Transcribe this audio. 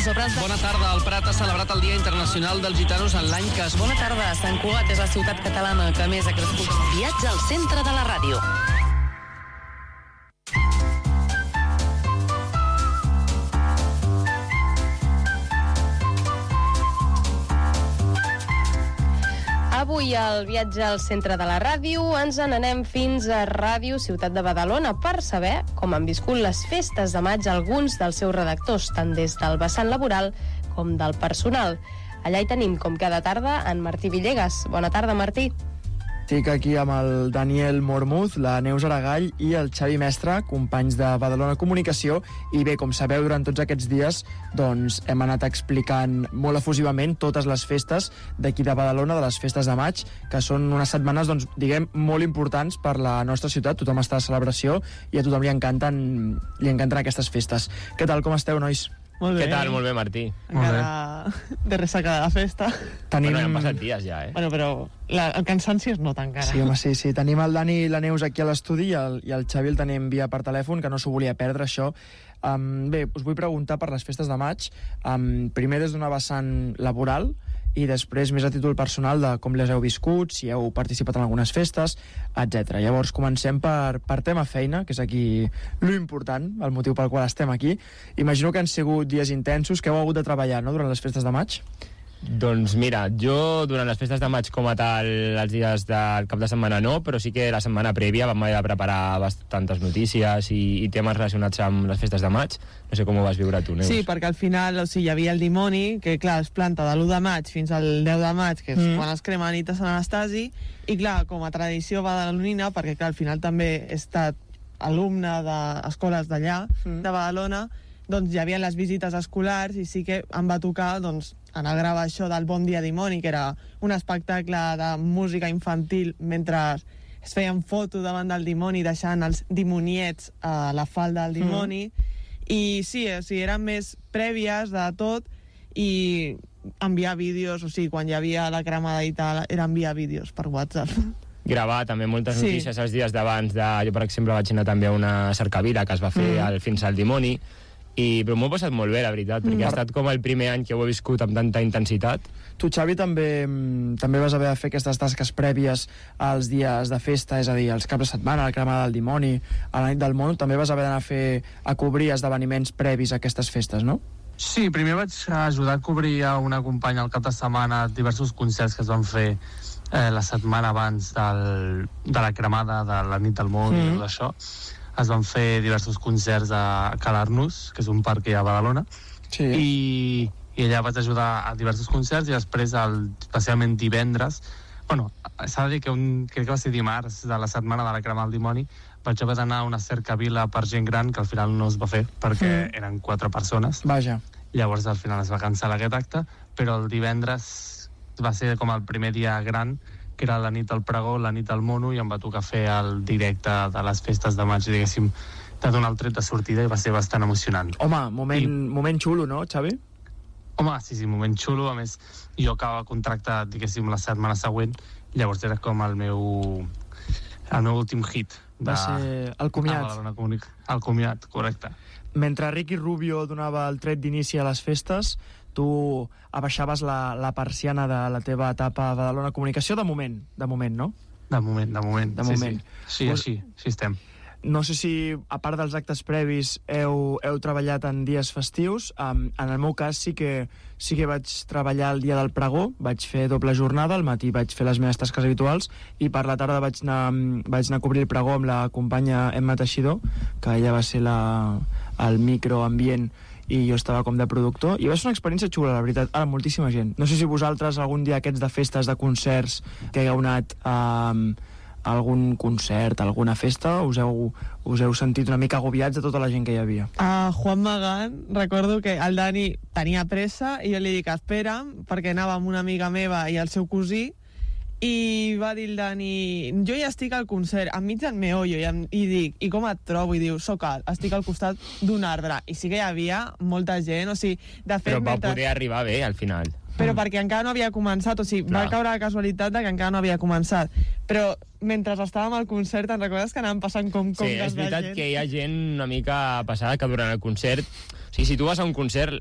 Sobre els... Bona tarda. El Prat ha celebrat el Dia Internacional dels Gitanos en l'any que es... Bona tarda. Sant Cugat és la ciutat catalana que més ha crescut. Viatge al centre de la ràdio. Avui al viatge al centre de la ràdio ens n'anem fins a Ràdio Ciutat de Badalona per saber com han viscut les festes de maig alguns dels seus redactors, tant des del vessant laboral com del personal. Allà hi tenim, com cada tarda, en Martí Villegas. Bona tarda, Martí. Estic aquí amb el Daniel Mormuz, la Neus Aragall i el Xavi Mestre, companys de Badalona Comunicació. I bé, com sabeu, durant tots aquests dies doncs, hem anat explicant molt efusivament totes les festes d'aquí de Badalona, de les festes de maig, que són unes setmanes, doncs, diguem, molt importants per la nostra ciutat. Tothom està a celebració i a tothom li encanten aquestes festes. Què tal, com esteu, nois? Molt bé. Què tal? Molt bé, Martí. Encara de ressaca de la festa. Tenim... Bueno, ja han passat dies ja, Bueno, però el cansanci es nota encara. Sí, home, sí. Tenim el Dani i la Neus aquí a l'estudi i el Xavi el tenim via per telèfon, que no s'ho volia perdre, això. Bé, us vull preguntar per les festes de maig, primer des d'una vessant laboral i després més a títol personal de com les heu viscut, si heu participat en algunes festes, etc. Llavors comencem per tema feina, que és aquí lo important, el motiu pel qual estem aquí. Imagino que han sigut dies intensos, que heu hagut de treballar, no?, durant les festes de maig. Doncs mira, jo durant les festes de maig com a tal, els dies del cap de setmana no, però sí que la setmana prèvia vam haver de preparar bastantes notícies i temes relacionats amb les festes de maig. No sé com ho vas viure tu, Neus. Sí, perquè al final, hi havia el dimoni, que clar, es planta de l'1 de maig fins al 10 de maig, que és quan es crema la nit a Sant Anastasi, i clar, com a tradició badalonina, perquè clar, al final també he estat alumne d'escoles d'allà, de Badalona, doncs hi havia les visites escolars i sí que em va tocar doncs, anar a gravar això del Bon Dia Dimoni, que era un espectacle de música infantil mentre es feien fotos davant del dimoni deixant els dimoniets a la falda del dimoni. I sí, eren més prèvies de tot i enviar vídeos, quan hi havia la cremada i tal, era enviar vídeos per WhatsApp. Gravar també moltes notícies els dies d'abans. Jo, per exemple, vaig anar també a una cercavila que es va fer fins al dimoni, però m'ho he passat molt bé, la veritat, perquè ha estat com el primer any que ho he viscut amb tanta intensitat. Tu, Xavi, també vas haver de fer aquestes tasques prèvies als dies de festa, és a dir, els caps de setmana, la cremada del dimoni, a la nit del mono, també vas haver d'anar a cobrir esdeveniments previs a aquestes festes, no? Sí, primer vaig ajudar a cobrir a una companya al cap de setmana diversos concerts que es van fer la setmana abans de la cremada de la nit del món i tot això. Es van fer diversos concerts a Calarnús, que és un parc que hi ha a Badalona, i allà vaig ajudar a diversos concerts i després, especialment divendres, s'ha de dir que crec que va ser dimarts de la setmana de la cremada del dimoni, vaig haver d'anar a una cercavila per gent gran, que al final no es va fer perquè eren 4 persones. Vaja. Llavors al final es va cancel·lar aquest acte, però el divendres va ser com el primer dia gran, que era la nit del pregó, la nit del mono, i em va tocar fer el directe de les festes de maig, diguéssim, de donar el tret de sortida, i va ser bastant emocionant. Home, moment xulo, no, Xavi? Home, sí, moment xulo. A més, jo acabava contracte, diguéssim, la setmana següent, llavors era com el meu últim hit. Va ser el comiat. El comiat, correcte. Mentre Ricky Rubio donava el tret d'inici a les festes, tu abaixaves la persiana de la teva etapa a Badalona Comunicació, de moment, no? De moment. Sí, així estem. No sé si, a part dels actes previs, heu treballat en dies festius. En el meu cas sí que vaig treballar el dia del pregó, vaig fer doble jornada, al matí vaig fer les meves tasques habituals i per la tarda vaig anar a cobrir el pregó amb la companya Emma Teixidor, que ella va ser el microambient i jo estava com de productor, i va ser una experiència xula, la veritat, ara moltíssima gent. No sé si vosaltres algun dia aquests de festes, de concerts, que hagueu anat a algun concert, alguna festa, us heu sentit una mica agobiats de tota la gent que hi havia? A Juan Magán, recordo que el Dani tenia pressa i jo li dic espera'm, perquè anava amb una amiga meva i el seu cosí, i va dir el Dani, jo ja estic al concert, enmig del meollo, i dic, i com et trobo? I diu, soc alt, estic al costat d'un arbre. I sí que hi havia molta gent, de fet... Però va poder arribar bé, al final. Però perquè encara no havia començat, va caure la casualitat de que encara no havia començat. Però mentre estàvem al concert, te'n recordes que anàvem passant com sí, és veritat que hi ha gent una mica passada que durant el concert... O sigui, si tu vas a un concert,